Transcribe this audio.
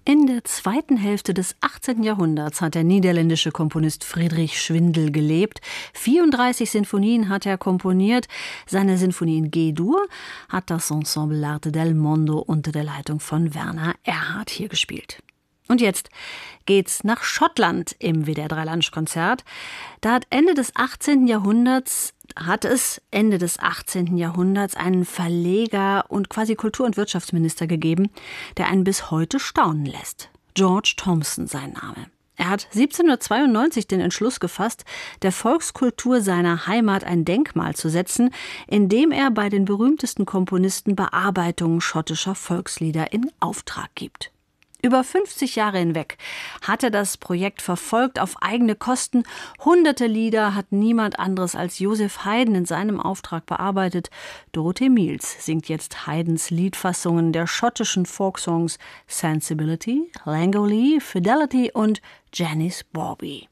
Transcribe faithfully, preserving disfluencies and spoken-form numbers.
In der zweiten Hälfte des achtzehnten Jahrhunderts hat der niederländische Komponist Friedrich Schwindel gelebt. vierunddreißig Sinfonien hat er komponiert. Seine Sinfonie in G-Dur hat das Ensemble L'Arte del Mondo unter der Leitung von Werner Erhard hier gespielt. Und jetzt geht's nach Schottland im W D R drei Lunch-Konzert. Da hat Ende des achtzehnten Jahrhunderts hat es Ende des achtzehnten Jahrhunderts einen Verleger und quasi Kultur- und Wirtschaftsminister gegeben, der einen bis heute staunen lässt. George Thomson sein Name. Er hat siebzehnhundertzweiundneunzig den Entschluss gefasst, der Volkskultur seiner Heimat ein Denkmal zu setzen, indem er bei den berühmtesten Komponisten Bearbeitungen schottischer Volkslieder in Auftrag gibt. Über fünfzig Jahre hinweg hat er das Projekt verfolgt auf eigene Kosten. Hunderte Lieder hat niemand anderes als Joseph Haydn in seinem Auftrag bearbeitet. Dorothee Miels singt jetzt Haydns Liedfassungen der schottischen Folksongs Sensibility, Langolee, Fidelity und Janice Bobby.